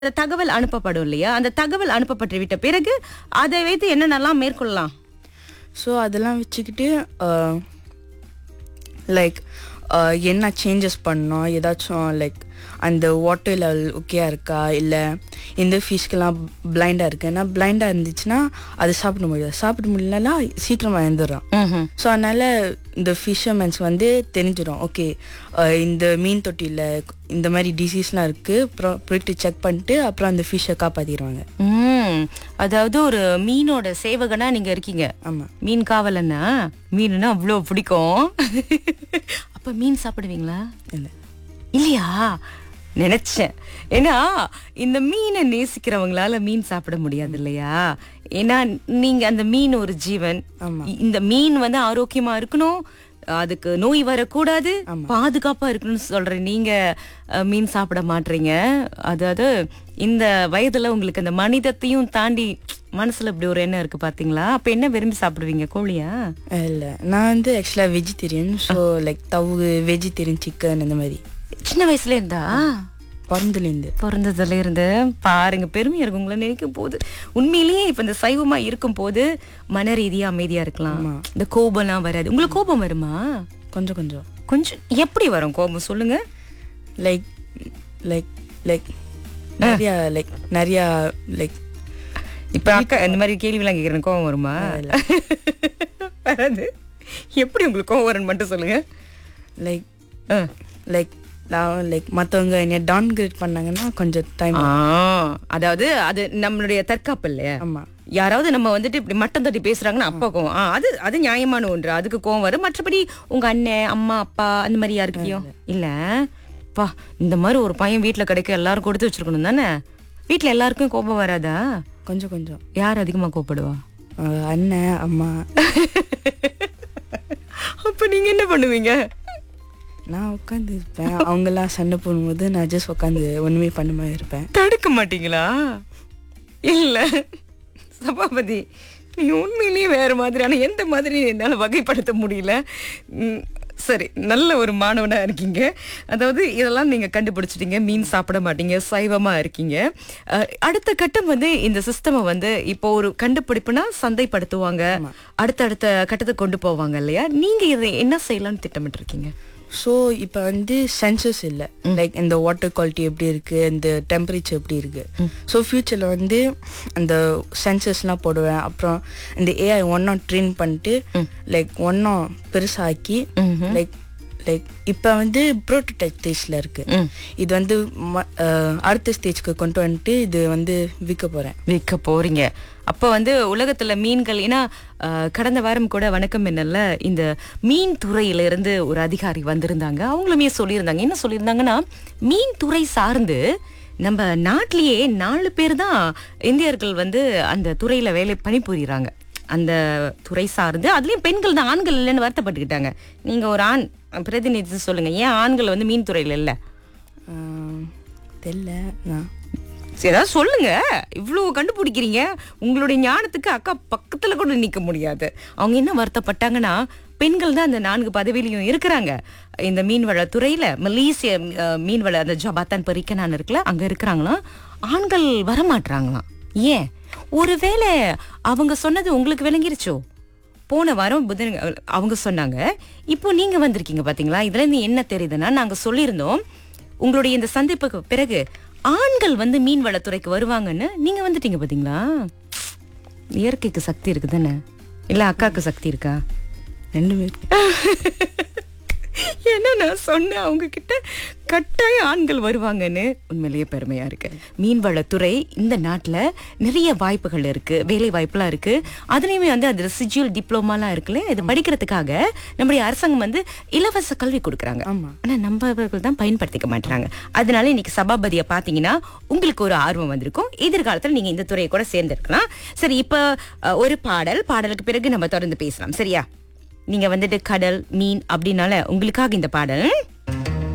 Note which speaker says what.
Speaker 1: தகவல் அனுப்பப்படும் இல்லையா? அந்த தகவல் அனுப்பப்பட்டு விட்ட பிறகு அதை வைத்து என்னென்னலாம் மேற்கொள்ளலாம்?
Speaker 2: ஸோ அதெல்லாம் வச்சுக்கிட்டு லைக் என்ன சேஞ்சஸ் பண்ணோம், ஏதாச்சும் லைக் அந்த வாட்டர் லெவல் ஓகேயா இருக்கா, இல்லை இந்த ஃபிஷ்க்கெல்லாம் பிளைண்டாக இருக்குன்னா பிளைண்டாக இருந்துச்சுன்னா அது சாப்பிட முடியாது, சாப்பிட முடியலன்னா சீக்கிரமாக இறந்துடும். ஸோ அதனால் இந்த ஃபிஷர்மென்ஸ் வந்து தெரிஞ்சிடும், ஓகே இந்த மீன் தொட்டியில் இந்த மாதிரி டிசீஸ்லாம் இருக்குது, அப்புறம் போயிட்டு செக் பண்ணிட்டு அப்புறம் அந்த ஃபிஷ்ஷை காப்பாற்றிடுவாங்க.
Speaker 1: அதாவது ஒரு மீனோட சேவகனா நீங்க இருக்கீங்க.
Speaker 2: ஆமாம்,
Speaker 1: மீன் காவலன்னா மீனுன்னா அவ்வளோ பிடிக்கும். அப்ப மீன் சாப்பிடுவீங்களா?
Speaker 2: இல்லை
Speaker 1: இல்லையா? நினைச்சேன். ஏன்னா இந்த மீனை நேசிக்கிறவங்களால மீன் சாப்பிட முடியாது இல்லையா? ஏன்னா நீங்க அந்த மீன் ஒரு ஜீவன். இந்த மீன் வந்து ஆரோக்கியமா இருக்கணும், அதுக்கு நோய் வரக்கூடாது, பாதுகாப்பா இருக்கணும்னு சொல்ற நீங்க மீன் சாப்பிட மாட்டீங்க. அதாவது இந்த வயதுல உங்களுக்கு அந்த மனிதத்தையும் தாண்டி மனசுல இப்படி ஒரு எண்ணம் இருக்கு பாத்தீங்களா? அப்ப என்ன விரும்பி சாப்பிடுவீங்க? கோழியா?
Speaker 2: இல்லை, நான் வந்து ஆக்சுவலாக vegetarian. So like தவு, vegetarian, chicken அந்த மாதிரி.
Speaker 1: சின்ன வயசுல இருந்தா? பிறந்ததுல இருந்து. பாருங்க, பெருமையா இருக்கு உங்களை நினைக்கும் போது. உண்மையிலேயே இப்ப இந்த சைவமா இருக்கும் போது மன ரீதியா அமைதியா இருக்கலாம், இந்த கோபம்லாம் வராது. உங்களுக்கு கோபம் வருமா?
Speaker 2: கொஞ்சம் கொஞ்சம்.
Speaker 1: கொஞ்சம் எப்படி வரும் கோபம் சொல்லுங்க?
Speaker 2: லைக் லைக் லைக் நிறையா நிறையா லைக்
Speaker 1: இப்ப அக்கா இந்த மாதிரி கேள்விலாம் கேட்கறேன், கோபம் வருமா? வராது. எப்படி உங்களுக்கு கோபம் வரும்னு மட்டும் சொல்லுங்க.
Speaker 2: லைக் லைக் நான் லைக் மற்றவங்க என்னை டவுன்கிரேட் பண்ணாங்கன்னா கொஞ்சம் டைம்.
Speaker 1: அதாவது அது நம்மளுடைய தற்காப்பு இல்லையா?
Speaker 2: ஆமாம்,
Speaker 1: யாராவது நம்ம வந்துட்டு இப்படி மட்டம் தட்டி பேசுறாங்கன்னா அப்பா கோவம். அது நியாயமான ஒன்று, அதுக்கு கோவம் வரும். மற்றபடி உங்க அண்ணன், அம்மா, அப்பா அந்த மாதிரி யாருக்கிட்டையும் இல்ல? பா, இந்த மாதிரி ஒரு பையன் வீட்டுல கிடைக்க எல்லாரும் கொடுத்து வச்சிருக்கணும் தானே? வீட்டுல எல்லாருக்கும் கோபம் வராதா?
Speaker 2: கொஞ்சம் கொஞ்சம்.
Speaker 1: யார் அதிகமா கோபப்படுவா?
Speaker 2: அண்ணன், அம்மா.
Speaker 1: அப்ப நீங்க என்ன பண்ணுவீங்க?
Speaker 2: நான் உட்காந்து இருப்பேன், அவங்கெல்லாம் சண்டை போடும்போது நான் ஜஸ்ட் உட்காந்து ஒண்ணுமே பண்ணாம இருப்பேன்.
Speaker 1: தடுக்க மாட்டீங்களா? இல்ல சபாபதி, நீங்க உண்மையிலேயே வேற மாதிரி. ஆனா எந்த மாதிரி என்னால வகைப்படுத்த முடியல. சரி, நல்ல ஒரு மாணவனா இருக்கீங்க. அதாவது இதெல்லாம் நீங்க கண்டுபிடிச்சிட்டீங்க, மீன் சாப்பிட மாட்டீங்க, சைவமா இருக்கீங்க. அடுத்த கட்டம் வந்து இந்த சிஸ்டமை வந்து இப்போ ஒரு கண்டுபிடிப்புனா சந்தைப்படுத்துவாங்க, அடுத்தடுத்த கட்டத்துக்கு கொண்டு போவாங்க இல்லையா? நீங்க இதை என்ன செய்யலாம்னு திட்டமிட்டு இருக்கீங்க?
Speaker 2: ஸோ இப்போ வந்து சென்சஸ் இல்லை, லைக் இந்த வாட்டர் குவாலிட்டி எப்படி இருக்குது, இந்த டெம்பரேச்சர் எப்படி இருக்குது. ஸோ ஃப்யூச்சரில் வந்து அந்த சென்சஸ்லாம் போடுவேன். அப்புறம் இந்த ஏஐ ஒன்றும் ட்ரெயின் பண்ணிட்டு லைக் ஒன்றும் பெருசாக்கி லைக் லைக் இப்போ வந்து ப்ரோட்டோடைப் ஸ்டேஜில் இருக்குது. இது வந்து அடுத்த ஸ்டேஜ்க்கு கொண்டு வந்துட்டு இது வந்து விற்க போகிறீங்க. அப்போ வந்து உலகத்துல மீன்கள், ஏன்னா கடந்த வாரம் கூட வணக்கம் என்னல்ல இந்த மீன் துறையிலிருந்து ஒரு அதிகாரி வந்திருந்தாங்க. அவங்களுமே சொல்லியிருந்தாங்க. என்ன சொல்லியிருந்தாங்கன்னா, மீன் துறை சார்ந்து நம்ம நாட்டிலேயே 4 பேர் தான் இந்தியர்கள் வந்து அந்த துறையில வேலை பணிபுரியுறாங்க. அந்த துறை சார்ந்து அதுலயும் பெண்கள் தான், ஆண்கள் இல்லைன்னு வருத்தப்பட்டுக்கிட்டாங்க. நீங்க ஒரு ஆண் பிரதிநிதி சொல்லுங்க, ஏன் ஆண்கள் வந்து மீன் துறையில இல்ல? தெரியல,
Speaker 1: ஏதாவது சொல்லுங்க. இவ்வளவு கண்டுபிடிக்கிறீங்க, உங்களுடைய ஞானத்துக்கு அக்கா பக்கத்துல கூட நிக்க முடியாது. அவங்க என்ன வருத்தப்பட்டாங்கன்னா, பெண்கள் தான் அந்த 4 பதவியிலையும் இருக்கிறாங்க இந்த மீன்வள துறையில. மலேசிய மீன்வள அந்த ஜபாத்தான் பரிக்கனான் இருக்குல்ல, அங்க இருக்கிறாங்களாம். ஆண்கள் வரமாட்டாங்களாம். ஏன்? ஒருவேளை அவங்க சொன்னது உங்களுக்கு விளங்கிருச்சோ? போன வாரம் புதன் அவங்க சொன்னாங்க, இப்போ நீங்க வந்திருக்கீங்க பாத்தீங்களா? இதுல இருந்து என்ன தெரியுதுன்னா, நாங்க சொல்லியிருந்தோம் உங்களுடைய இந்த சந்திப்புக்கு பிறகு ஆண்கள் வந்து மீன்வளத்துறைக்கு வருவாங்கன்னு. நீங்க வந்துட்டீங்க பாத்தீங்களா? இயற்கைக்கு சக்தி இருக்கு தானே? இல்ல அக்காக்கு சக்தி இருக்கா?
Speaker 2: 2 பேர்.
Speaker 1: என்ன நான் சொன்னேன் அவங்க கிட்ட, கட்டாயம் ஆண்கள் வருவாங்கன்னு. உண்மையிலேயே பெருமையா இருக்கு. மீன்வளத்துறை இந்த நாட்டுல நிறைய வாய்ப்புகள் இருக்கு, வேலை வாய்ப்புலாம் இருக்கு. அதுலயுமே வந்து அந்த ரெசிஜுவல் டிப்ளோமாலாம் இருக்குல்ல, இது படிக்கிறதுக்காக நம்முடைய அரசாங்கம் வந்து இலவச கல்வி கொடுக்குறாங்க. ஆனா நம்மவர்கள் தான் பயன்படுத்திக்க மாட்டாங்க. அதனால இன்னைக்கு சபாபதியை பாத்தீங்கன்னா உங்களுக்கு ஒரு ஆர்வம் வந்திருக்கும். எதிர்காலத்துல நீங்க இந்த துறையை கூட சேர்ந்திருக்கலாம். சரி, இப்ப ஒரு பாடலுக்கு பிறகு நம்ம தொடர்ந்து பேசலாம், சரியா? நீங்க வந்துட்டு கடல், மீன் அப்படின்னால உங்களுக்காக இந்த பாடல்.